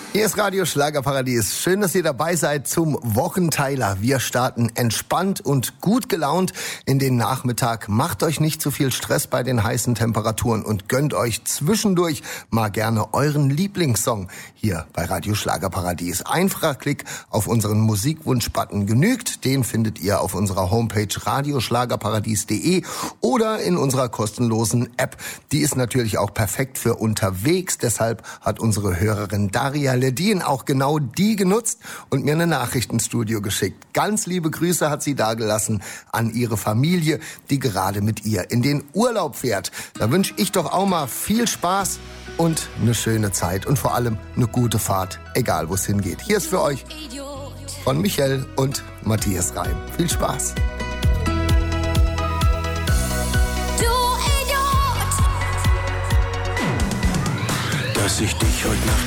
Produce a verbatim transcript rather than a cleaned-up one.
Hier ist Radio Schlagerparadies. Schön, dass ihr dabei seid zum Wochenteiler. Wir starten entspannt und gut gelaunt in den Nachmittag. Macht euch nicht zu viel Stress bei den heißen Temperaturen und gönnt euch zwischendurch mal gerne euren Lieblingssong hier bei Radio Schlagerparadies. Einfacher Klick auf unseren Musikwunsch-Button genügt. Den findet ihr auf unserer Homepage radioschlagerparadies punkt de oder in unserer kostenlosen App. Die ist natürlich auch perfekt für unterwegs. Deshalb hat unsere Hörerin Daria Ledin auch genau die genutzt und mir eine Nachricht ins Studio geschickt. Ganz liebe Grüße hat sie dagelassen an ihre Familie, die gerade mit ihr in den Urlaub fährt. Da wünsche ich doch auch mal viel Spaß und eine schöne Zeit und vor allem eine gute Fahrt, egal wo es hingeht. Hier ist für euch von Michael und Matthias Reim. Viel Spaß. Dass ich dich heute Nacht